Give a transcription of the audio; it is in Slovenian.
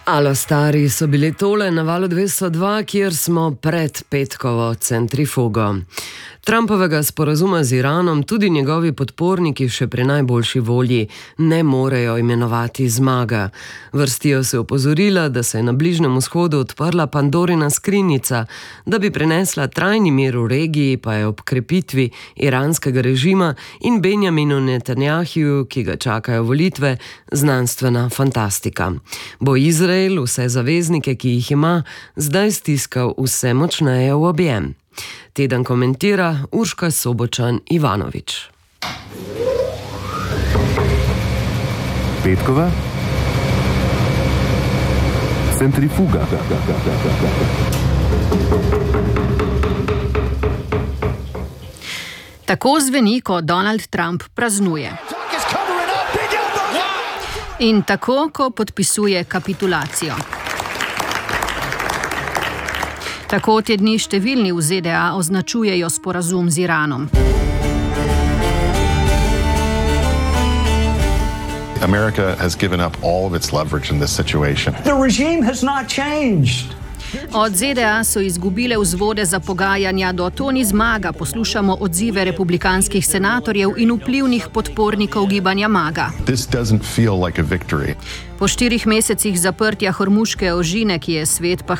Alo, stari, so bili tole na Valu 202, kjer smo pred petkovo centrifugo. Trumpovega sporazuma z Iranom tudi njegovi podporniki še pri najboljši volji ne morejo imenovati zmaga. Vrstijo se opozorila, da se je na Bližnjem vzhodu odprla Pandorina skrinjica, da bi prinesla trajni mir v regiji, pa je ob krepitvi iranskega režima in Benjaminu Netanjahiju, ki ga čakajo volitve, znanstvena fantastika. Bo Izrael vse zaveznike, ki jih ima, zdaj stiskal vse močneje v objem. Teden komentira Urška Sobočan-Ivanovič. Petkova centrifuga. Tako zveni, ko Donald Trump praznuje. In tako, ko podpisuje kapitulacijo. Tako te dni številni v ZDA označujejo sporazum z Iranom. America has given up all of its leverage in this situation. The regime has not changed. Od ZDA so izgubile vzvode za pogajanja, do to ni zmaga, poslušamo odzive republikanskih senatorjev in vplivnih podpornikov gibanja MAGA. This doesn't feel like a victory. Po 4 mesecih zaprtja Hormuške ožine, ki je svet